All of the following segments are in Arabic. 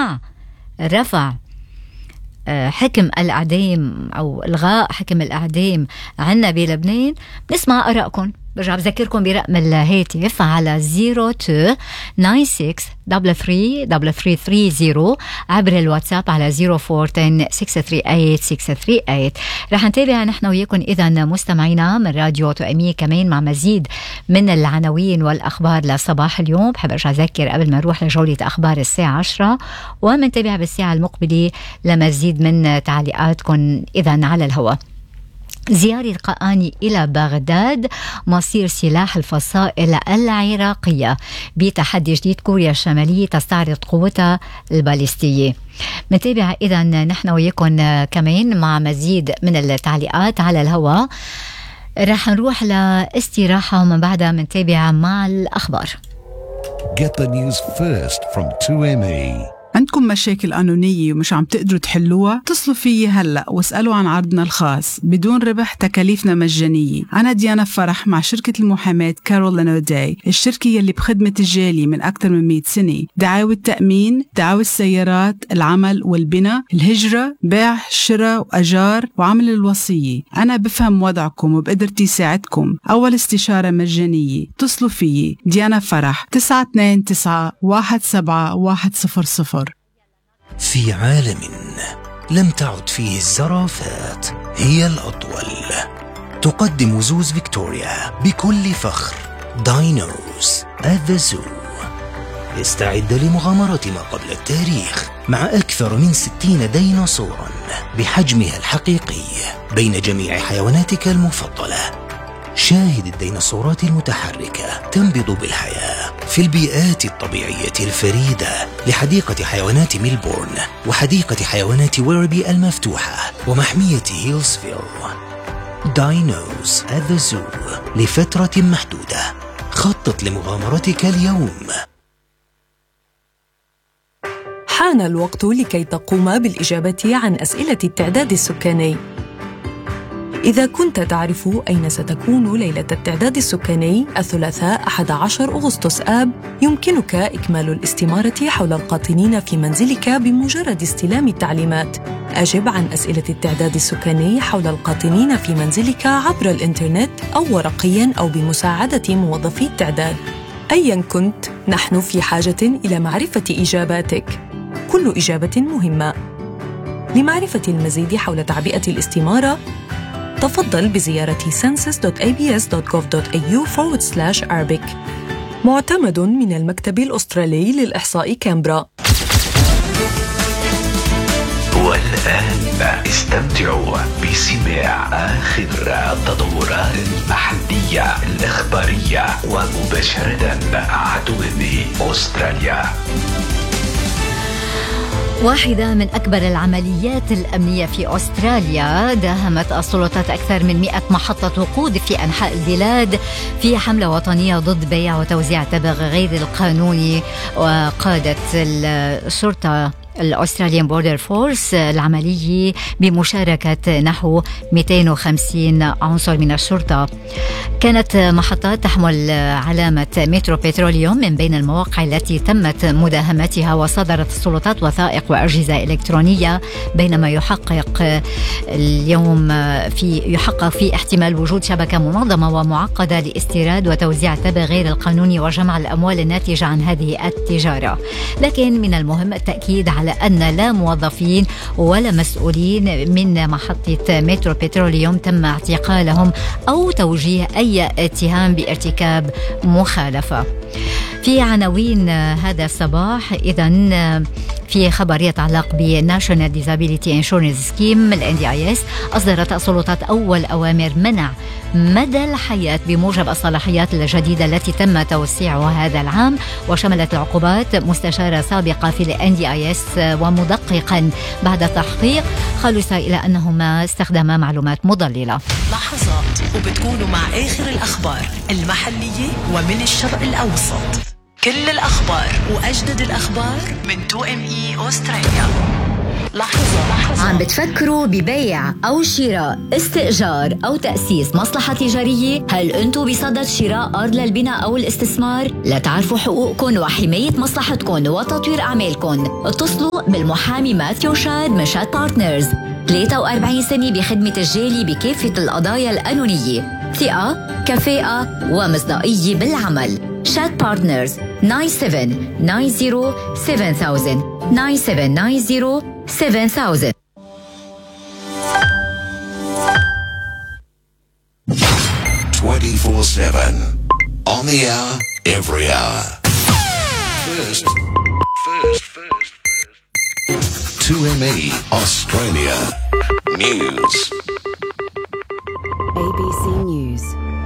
مع رفع حكم الإعدام أو إلغاء حكم الإعدام عنا بلبنان، بنسمع آرائكم. برجع بذكركم برقم الهاتف على 0296333330 عبر الواتساب على 0410638638. رح نتابع نحن وياكم إذا مستمعينا من راديو توأمي كمان مع مزيد من العناوين والأخبار لصباح اليوم. بحب أرجع أذكر قبل ما نروح لجولة أخبار الساعة 10، ومنتابع بالساعة المقبلة لمزيد من تعليقاتكم إذا على الهواء. زيارة قآني إلى بغداد، مصير سلاح الفصائل العراقية بتحدي جديد، كوريا الشمالية تستعرض قوتها الباليستية. منتابع إذا نحن وياكم كمان مع مزيد من التعليقات على الهواء. رح نروح لاستراحة ومن بعدها منتابع مع الأخبار. Get the news first from 2ME. عندكم مشاكل قانونية ومش عم تقدروا تحلوها؟ اتصلوا فيي هلأ واسألوا عن عرضنا الخاص بدون ربح، تكاليفنا مجانية. أنا ديانا فرح مع شركة المحاماة كارول لانوداي، الشركة يلي بخدمة الجالية من أكثر من 100 سنة. دعاوى التأمين، دعاوى السيارات، العمل والبناء، الهجرة، بيع، شراء وأجار، وعمل الوصية. أنا بفهم وضعكم وبقدرتي ساعدكم. أول استشارة مجانية. اتصلوا فيي ديانا فرح 929-17100. في عالم لم تعد فيه الزرافات هي الأطول، تقدم زوز فيكتوريا بكل فخر داينوز at the Zoo. استعد لمغامرة ما قبل التاريخ مع أكثر من 60 ديناصورا بحجمها الحقيقي بين جميع حيواناتك المفضلة. شاهد الديناصورات المتحركة تنبض بالحياة في البيئات الطبيعية الفريدة لحديقة حيوانات ميلبورن وحديقة حيوانات ويربي المفتوحة ومحمية هيلسفيل. داينوز at the Zoo لفترة محدودة. خطط لمغامرتك اليوم. حان الوقت لكي تقوم بالإجابة عن أسئلة التعداد السكاني. إذا كنت تعرف أين ستكون ليلة التعداد السكاني الثلاثاء 11 أغسطس آب، يمكنك إكمال الاستمارة حول القاطنين في منزلك بمجرد استلام التعليمات. أجب عن أسئلة التعداد السكاني حول القاطنين في منزلك عبر الإنترنت أو ورقياً أو بمساعدة موظفي التعداد. أياً كنت، نحن في حاجة إلى معرفة إجاباتك. كل إجابة مهمة. لمعرفة المزيد حول تعبئة الاستمارة، تفضل بزيارة census.abs.gov.au/Arabic. معتمد من المكتب الأسترالي للإحصاء كامبرا. والآن استمتعوا بسماع آخر التطورات المحلية الإخبارية ومباشرة مع 2ME أستراليا. واحدة من أكبر العمليات الأمنية في أستراليا، داهمت السلطات أكثر من 100 محطة وقود في أنحاء البلاد في حملة وطنية ضد بيع وتوزيع التبغ غير القانوني. وقادت الشرطة الأستراليان بوردر فورس العملية بمشاركة نحو 250 عنصر من الشرطة. كانت محطات تحمل علامة مترو بتروليوم من بين المواقع التي تمت مداهمتها، وصدرت السلطات وثائق وأجهزة إلكترونية بينما يحقق في احتمال وجود شبكة منظمة ومعقدة لاستيراد وتوزيع التبغ غير القانوني وجمع الأموال الناتجة عن هذه التجارة. لكن من المهم التأكيد على أن لا موظفين ولا مسؤولين من محطة مترو بتروليوم تم اعتقالهم أو توجيه أي اتهام بارتكاب مخالفة. في عناوين هذا الصباح إذن في خبر يتعلق بNational Disability Insurance Scheme NDIS. أصدرت السلطات أول أوامر منع مدى الحياة بموجب الصلاحيات الجديدة التي تم توسيعها هذا العام، وشملت العقوبات. مستشارة سابقة في NDIS ومدققا بعد تحقيق خلص إلى أنهما استخدما معلومات مضللة. لحظات وبتكونوا مع آخر الأخبار المحلية ومن الشرق الأوسط. كل الأخبار وأجدد الأخبار من 2ME أستراليا. لحظة. عم بتفكروا ببيع أو شراء، استئجار أو تأسيس مصلحة تجارية؟ هل أنتوا بصدد شراء أرض للبناء أو الاستثمار؟ لتعرفوا حقوقكم وحماية مصلحتكم وتطوير أعمالكم، اتصلوا بالمحامي ماثيو شاد من شاد بارتنرز. 43 سنة بخدمة الجالي بكافة القضايا القانونية، ثقة، كفاءة ومصداقية بالعمل. شاد بارتنرز 9790 7000 9790 7000. 24/7 on the hour, every hour. First. 2ME Australia News. ABC News.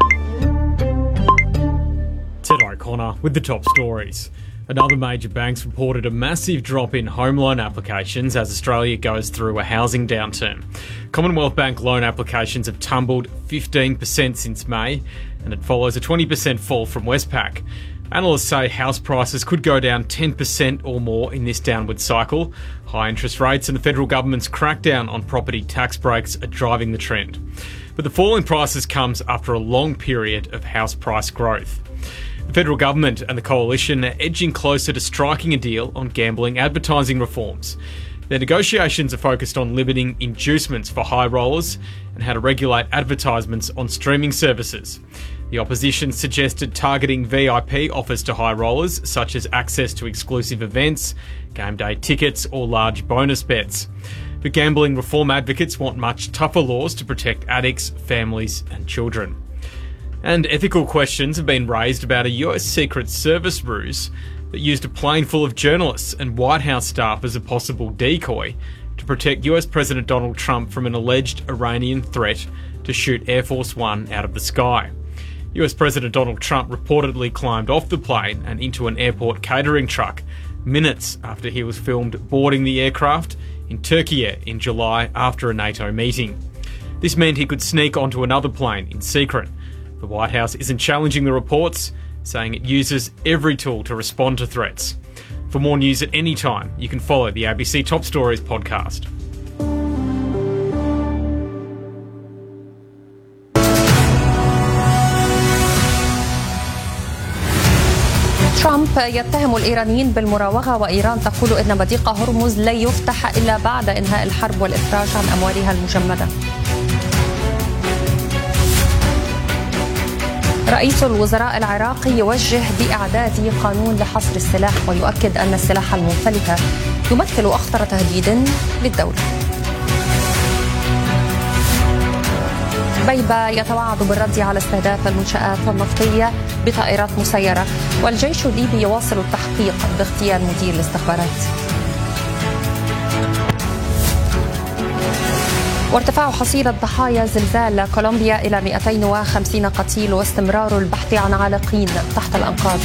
Ted O'Connor with the top stories. Another major bank's reported a massive drop in home loan applications as Australia goes through a housing downturn. Commonwealth Bank loan applications have tumbled 15% since May, and it follows a 20% fall from Westpac. Analysts say house prices could go down 10% or more in this downward cycle. High interest rates and the federal government's crackdown on property tax breaks are driving the trend. But the fall in prices comes after a long period of house price growth. The federal government and the coalition are edging closer to striking a deal on gambling advertising reforms. Their negotiations are focused on limiting inducements for high rollers and how to regulate advertisements on streaming services. The opposition suggested targeting VIP offers to high rollers, such as access to exclusive events, game day tickets or large bonus bets. But gambling reform advocates want much tougher laws to protect addicts, families and children. And ethical questions have been raised about a US Secret Service ruse that used a plane full of journalists and White House staff as a possible decoy to protect US President Donald Trump from an alleged Iranian threat to shoot Air Force One out of the sky. US President Donald Trump reportedly climbed off the plane and into an airport catering truck minutes after he was filmed boarding the aircraft in Turkey in July after a NATO meeting. This meant he could sneak onto another plane in secret. The White House isn't challenging the reports, saying it uses every tool to respond to threats. For more news at any time, you can follow the ABC Top Stories podcast. ترامب يتهم الإيرانيين بالمراوغة، وإيران تقول إن مضيق هرمز لا يفتح إلا بعد إنهاء الحرب والإفراج عن أموالها المجمدة. رئيس الوزراء العراقي يوجه بإعداد قانون لحصر السلاح، ويؤكد أن السلاح المنفلت يمثل أخطر تهديد للدولة. بيبة يتوعد بالرد على استهداف المنشآت النفطية بطائرات مسيرة، والجيش الليبي يواصل التحقيق باغتيال مدير الاستخبارات. وارتفاع حصيلة ضحايا زلزال كولومبيا إلى 250 قتيل، واستمرار البحث عن عالقين تحت الأنقاض.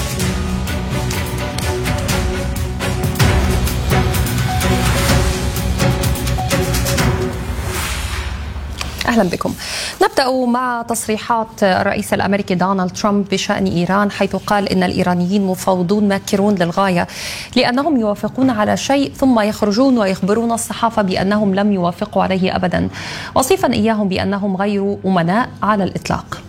أهلا بكم. نبدأ مع تصريحات الرئيس الأمريكي دونالد ترامب بشأن إيران، حيث قال إن الإيرانيين مفاوضون ماكرون للغاية، لأنهم يوافقون على شيء ثم يخرجون ويخبرون الصحافة بأنهم لم يوافقوا عليه أبدا، وصفا إياهم بأنهم غير أمناء على الإطلاق.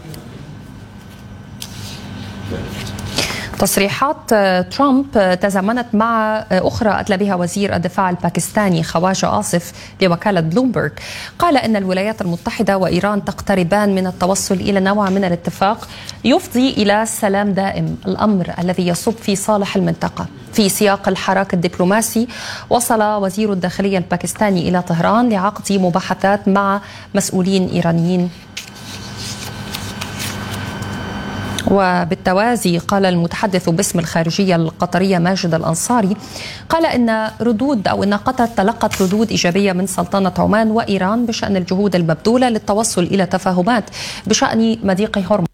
تصريحات ترامب تزامنت مع أخرى أدلى بها وزير الدفاع الباكستاني خواجة آصف لوكالة بلومبرغ. قال إن الولايات المتحدة وإيران تقتربان من التوصل إلى نوع من الاتفاق يفضي إلى سلام دائم، الأمر الذي يصب في صالح المنطقة. في سياق الحراك الدبلوماسي، وصل وزير الداخلية الباكستاني إلى طهران لعقد مباحثات مع مسؤولين إيرانيين. وبالتوازي قال المتحدث باسم الخارجية القطرية ماجد الأنصاري، قال إن قطر تلقت ردود إيجابية من سلطنة عمان وإيران بشأن الجهود المبذولة للتوصل إلى تفاهمات بشأن مضيق هرمز.